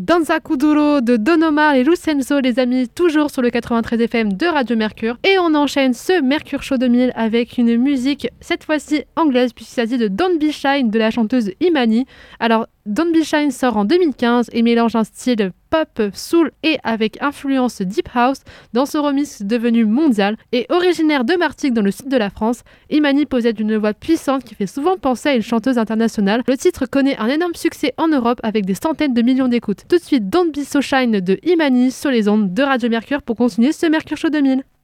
Danza Kuduro de Don Omar et Lucenzo, les amis, toujours sur le 93 FM de Radio Mercure. Et on enchaîne ce Mercure Show 2000 avec une musique, cette fois-ci anglaise, puisqu'il s'agit de Don't Be Shy de la chanteuse Imani. Alors, Don't Be Shy sort en 2015 et mélange un style pop, soul et avec influence deep house dans ce remix devenu mondial. Et originaire de Martigues dans le sud de la France, Imani possède une voix puissante qui fait souvent penser à une chanteuse internationale. Le titre connaît un énorme succès en Europe avec des centaines de millions d'écoutes. Tout de suite, Don't Be So Shine de Imani sur les ondes de Radio Mercure pour continuer ce Mercure Show 2000.